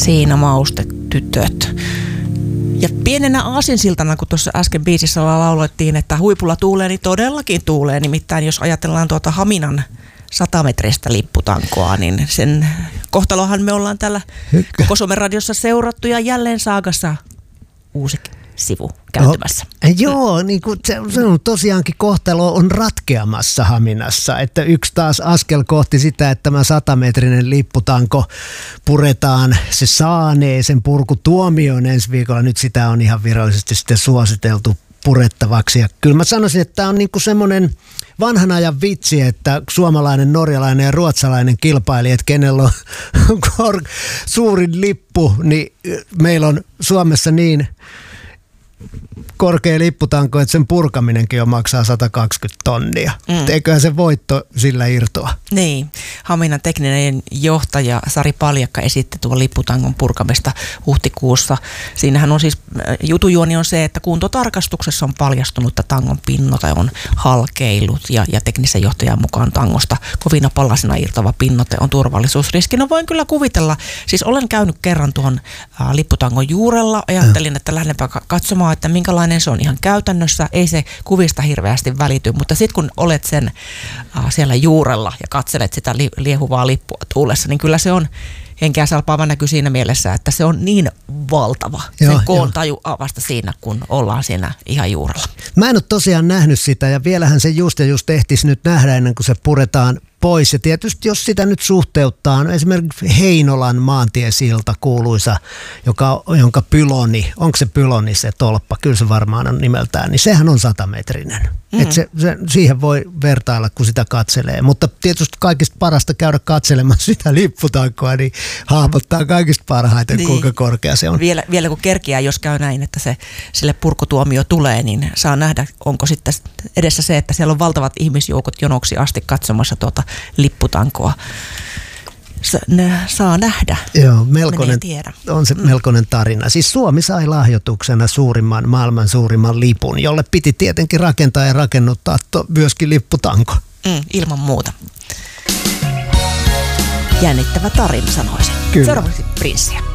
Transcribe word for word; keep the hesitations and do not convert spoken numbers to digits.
Siinä maustetytöt. Ja pienenä aasinsiltana, kun tuossa äsken biisissä laulettiin, että huipulla tuulee, niin todellakin tuulee. Nimittäin jos ajatellaan tuota Haminan satametristä lipputankoa, niin sen kohtalohan me ollaan täällä koko Suomen radiossa seurattu ja jälleen Saagassa uusi sivu kääntymässä. Oh, joo, niin kuin se, se on tosiaankin kohtalo on ratkeamassa Haminassa, että yksi taas askel kohti sitä, että tämä satametrinen lipputanko puretaan, se saanee sen purkutuomioon ensi viikolla. Nyt sitä on ihan virallisesti sitten suositeltu purettavaksi. Ja kyllä mä sanoisin, että tämä on niin kuin semmoinen vanhan ajan vitsi, että suomalainen, norjalainen ja ruotsalainen kilpailija, että kenellä on kor- suurin lippu, niin meillä on Suomessa niin korkea lipputanko, että sen purkaminenkin jo maksaa sata kaksikymmentä tonnia. Mm. Eiköhän se voitto sillä irtoa. Niin. Haminan tekninen johtaja Sari Paljakka esitti tuon lipputangon purkamista huhtikuussa. Siinähän on siis, jutujuoni on se, että kuntotarkastuksessa on paljastunut, että tangon pinnoite on halkeillut ja, ja teknisen johtajan mukaan tangosta kovina palasina irtava pinnoite on turvallisuusriski. No voin kyllä kuvitella, siis olen käynyt kerran tuon äh, lipputangon juurella, ajattelin, että lähdenpä katsomaan, että minkälainen se on ihan käytännössä, ei se kuvista hirveästi välity, mutta sitten kun olet sen äh, siellä juurella ja katselet sitä li- liehuvaa lippua tuulessa, niin kyllä se on henkeä salpaava näky siinä mielessä, että se on niin valtava. Joo, sen koon taju vasta siinä, kun ollaan siinä ihan juurella. Mä en ole tosiaan nähnyt sitä ja vielähän se just ja just ehtisi nyt nähdä ennen kuin se puretaan pois. Ja tietysti jos sitä nyt suhteuttaa, no esimerkiksi Heinolan maantiesilta kuuluisa, joka, jonka pyloni, onko se pyloni se tolppa, kyllä se varmaan on nimeltään, niin sehän on satametrinen. Mm. Et se, se, siihen voi vertailla, kun sitä katselee. Mutta tietysti kaikista parasta käydä katselemaan sitä lipputankoa, niin hahmottaa kaikista parhaiten, niin kuinka korkea se on. Vielä, vielä kun kerkiää, jos käy näin, että se, sille purkutuomio tulee, niin saa nähdä, onko sitten edessä se, että siellä on valtavat ihmisjoukot jonoksi asti katsomassa tuota lipputankoa. Sa, ne, saa nähdä. Joo, melkoinen, on se melkoinen tarina. Siis Suomi sai lahjoituksena suurimman, maailman suurimman lipun, jolle piti tietenkin rakentaa ja rakennuttaa to, myöskin lipputanko. Mm, ilman muuta. Jännittävä tarina, sanoisin. Kyllä. Seuraavaksi Prinssiä.